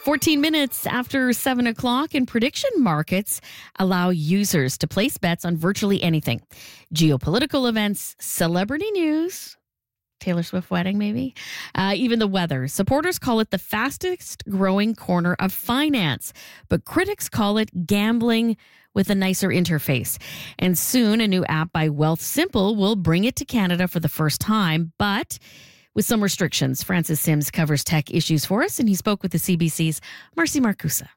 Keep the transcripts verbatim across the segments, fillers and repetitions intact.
fourteen minutes after seven o'clock, and prediction markets allow users to place bets on virtually anything. Geopolitical events, celebrity news, Taylor Swift wedding maybe, uh, even the weather. Supporters call it the fastest growing corner of finance, but critics call it gambling with a nicer interface. And soon a new app by Wealthsimple will bring it to Canada for the first time, but with some restrictions. Francis Sims covers tech issues for us, and he spoke with the C B C's Marcy Marcusa.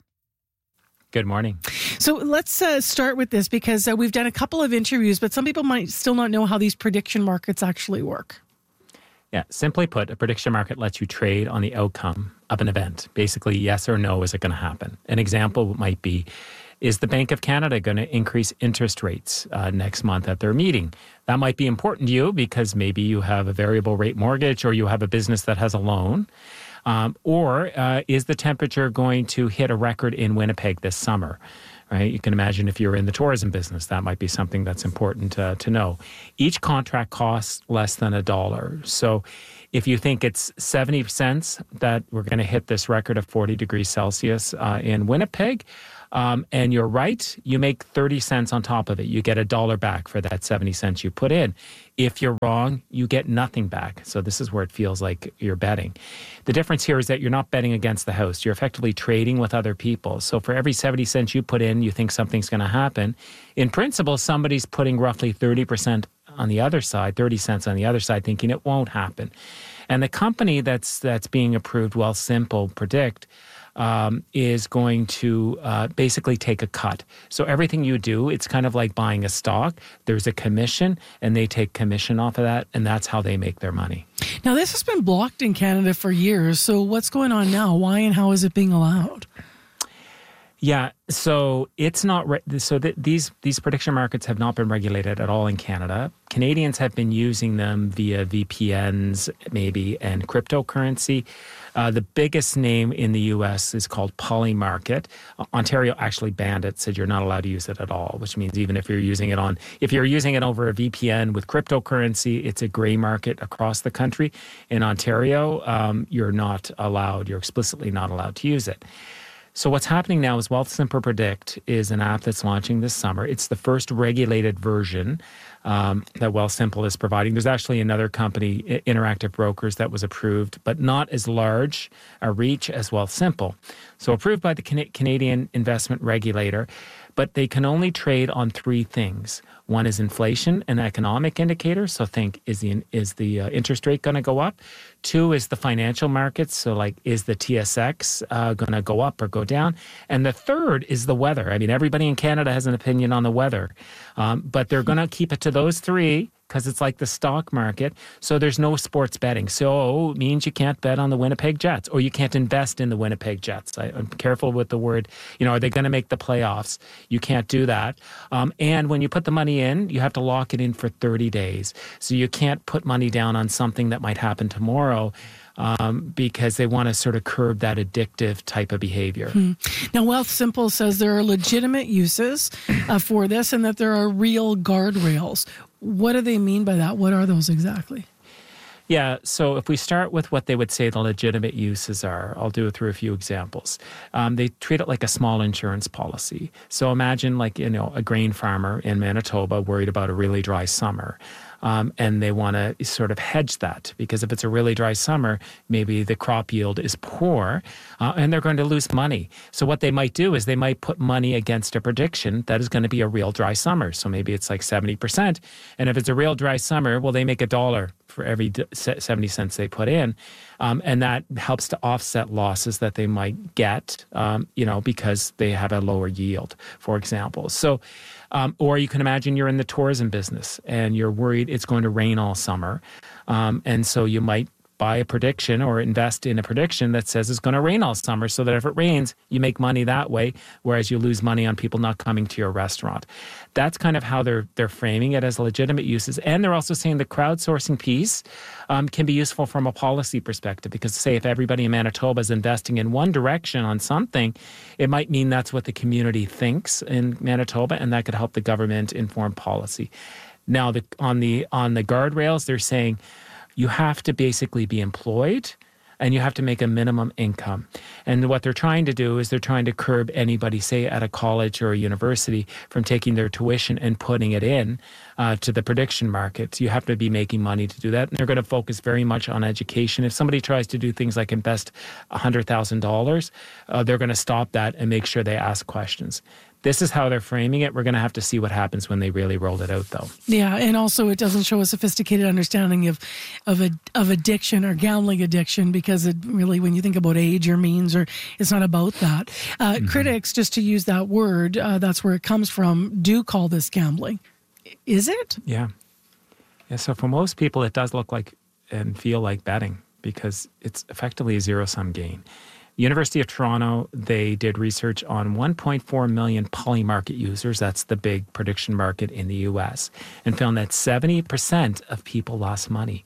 Good morning. So let's uh, start with this because uh, we've done a couple of interviews, but some people might still not know how these prediction markets actually work. Yeah, simply put, a prediction market lets you trade on the outcome of an event. Basically, yes or no, is it going to happen? An example might be, is the Bank of Canada going to increase interest rates uh, next month at their meeting? That might be important to you because maybe you have a variable rate mortgage or you have a business that has a loan. Um, or uh, is the temperature going to hit a record in Winnipeg this summer? Right? You can imagine if you're in the tourism business, that might be something that's important uh, to know. Each contract costs less than a dollar. So if you think it's seventy cents that we're going to hit this record of forty degrees Celsius uh, in Winnipeg, um, and you're right, you make thirty cents on top of it. You get a dollar back for that seventy cents you put in. If you're wrong, you get nothing back. So this is where it feels like you're betting. The difference here is that you're not betting against the house. You're effectively trading with other people. So for every seventy cents you put in, you think something's going to happen. In principle, somebody's putting roughly thirty percent on the other side, thirty cents on the other side, thinking it won't happen. And the company that's that's being approved, Wealthsimple Predict, um, is going to uh, basically take a cut. So everything you do, it's kind of like buying a stock. There's a commission, and they take commission off of that, and that's how they make their money. Now, this has been blocked in Canada for years. So what's going on now? Why and how is it being allowed? Yeah, so it's not re- so that these these prediction markets have not been regulated at all in Canada. Canadians have been using them via V P Ns, maybe, and cryptocurrency. Uh, the biggest name in the U S is called Polymarket. Uh, Ontario actually banned it, said you're not allowed to use it at all, which means even if you're using it on, if you're using it over a V P N with cryptocurrency, it's a gray market across the country. In Ontario, um, you're not allowed, you're explicitly not allowed to use it. So what's happening now is Wealthsimple Predict is an app that's launching this summer. It's the first regulated version um, that Wealthsimple is providing. There's actually another company, Interactive Brokers, that was approved, but not as large a reach as Wealthsimple. So approved by the Can- Canadian investment regulator, but they can only trade on three things. One is inflation, an economic indicator. So think, is the is the uh, interest rate going to go up? Two is the financial markets. So like, is the T S X uh, going to go up or go down? And the third is the weather. I mean, everybody in Canada has an opinion on the weather, um, but they're going to keep it to those three because it's like the stock market. So there's no sports betting. So it means you can't bet on the Winnipeg Jets or you can't invest in the Winnipeg Jets. I, I'm careful with the word, you know, are they going to make the playoffs? You can't do that. Um, and when you put the money in, you have to lock it in for thirty days. So you can't put money down on something that might happen tomorrow. Um, because they want to sort of curb that addictive type of behavior. Hmm. Now, Wealthsimple says there are legitimate uses uh, for this and that there are real guardrails. What do they mean by that? What are those exactly? Yeah, so if we start with what they would say the legitimate uses are, I'll do it through a few examples. Um, they treat it like a small insurance policy. So imagine like, you know, a grain farmer in Manitoba worried about a really dry summer. Um, and they want to sort of hedge that because if it's a really dry summer, maybe the crop yield is poor uh, and they're going to lose money. So what they might do is they might put money against a prediction that is going to be a real dry summer. So maybe it's like seventy percent. And if it's a real dry summer, well, they make a dollar for every seventy cents they put in. Um, and that helps to offset losses that they might get, um, you know, because they have a lower yield, for example. So, um, or you can imagine you're in the tourism business and you're worried it's going to rain all summer. Um, and so you might buy a prediction or invest in a prediction that says it's going to rain all summer so that if it rains, you make money that way, whereas you lose money on people not coming to your restaurant. That's kind of how they're they're framing it as legitimate uses. And they're also saying the crowdsourcing piece um, can be useful from a policy perspective because, say, if everybody in Manitoba is investing in one direction on something, it might mean that's what the community thinks in Manitoba, and that could help the government inform policy. Now, the, on the on the guardrails, they're saying you have to basically be employed and you have to make a minimum income. And what they're trying to do is they're trying to curb anybody, say at a college or a university, from taking their tuition and putting it in uh, to the prediction markets. You have to be making money to do that. And they're going to focus very much on education. If somebody tries to do things like invest one hundred thousand dollars, uh, they're going to stop that and make sure they ask questions. This is how they're framing it. We're going to have to see what happens when they really roll it out, though. Yeah, and also it doesn't show a sophisticated understanding of of a, of addiction or gambling addiction, because it really, when you think about age or means, or it's not about that. Uh, mm-hmm. Critics, just to use that word, uh, that's where it comes from, do call this gambling. Is it? Yeah. Yeah. So for most people, it does look like and feel like betting, because it's effectively a zero-sum game. University of Toronto, they did research on one point four million Polymarket users, that's the big prediction market in the U S, and found that seventy percent of people lost money.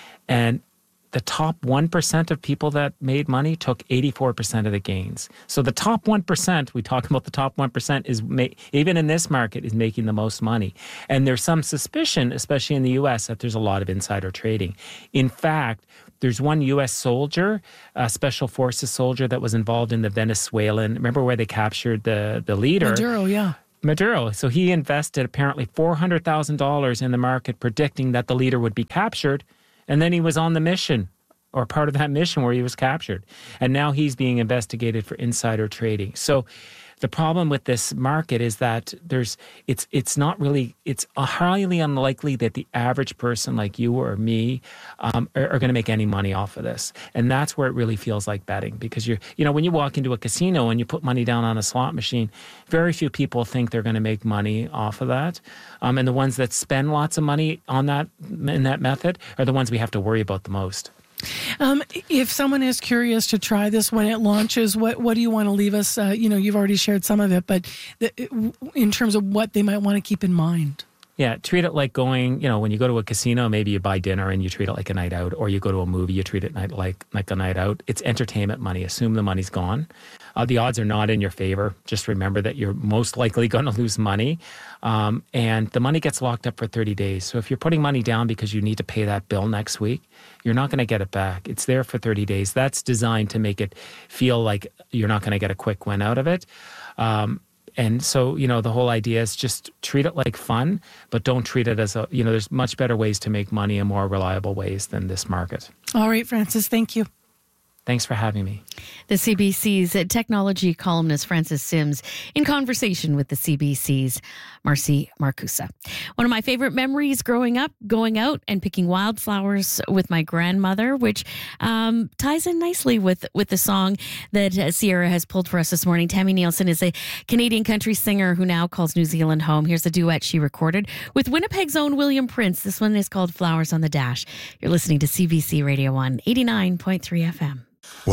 And the top one percent of people that made money took eighty-four percent of the gains. So the top one percent, we talk about the top one percent, is ma- even in this market, is making the most money. And there's some suspicion, especially in the U S, that there's a lot of insider trading. In fact, there's one U S soldier, a special forces soldier that was involved in the Venezuelan, remember where they captured the, the leader? Maduro, yeah. Maduro. So he invested apparently four hundred thousand dollars in the market, predicting that the leader would be captured. And then he was on the mission, or part of that mission where he was captured. And now he's being investigated for insider trading. So the problem with this market is that there's it's it's not really, it's highly unlikely that the average person like you or me um, are, are going to make any money off of this. And that's where it really feels like betting, because you're, you know, when you walk into a casino and you put money down on a slot machine, very few people think they're going to make money off of that. Um, and the ones that spend lots of money on that, in that method, are the ones we have to worry about the most. Um, if someone is curious to try this when it launches, what what do you want to leave us? Uh, you know, you've already shared some of it, but the, in terms of what they might want to keep in mind. Yeah, treat it like going, you know, when you go to a casino, maybe you buy dinner and you treat it like a night out, or you go to a movie, you treat it night, like, like a night out. It's entertainment money. Assume the money's gone. Uh, the odds are not in your favor. Just remember that you're most likely going to lose money. Um, and the money gets locked up for thirty days. So if you're putting money down because you need to pay that bill next week, you're not going to get it back. It's there for thirty days. That's designed to make it feel like you're not going to get a quick win out of it. Um, And so, you know, the whole idea is just treat it like fun, but don't treat it as a, you know, there's much better ways to make money in more reliable ways than this market. All right, Francis, thank you. Thanks for having me. The C B C's technology columnist Francis Sims in conversation with the C B C's Marcy Marcusa. One of my favorite memories growing up, going out and picking wildflowers with my grandmother, which um, ties in nicely with, with the song that Sierra has pulled for us this morning. Tammy Nielsen is a Canadian country singer who now calls New Zealand home. Here's a duet she recorded with Winnipeg's own William Prince. This one is called Flowers on the Dash. You're listening to C B C Radio one, eighty-nine point three F M.